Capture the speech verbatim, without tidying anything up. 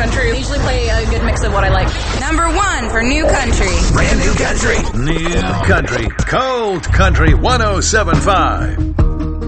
country. I usually play a good mix of what I like. Number one for new country. Brand new country. New country. Cold Country one oh seven point five.